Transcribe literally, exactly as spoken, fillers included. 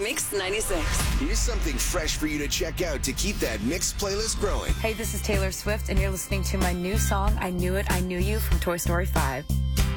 Mix ninety-six. Here's something fresh for you to check out to keep that Mix playlist growing. Hey, this is Taylor Swift, and you're listening to my new song, I Knew It, I Knew You, from Toy Story five.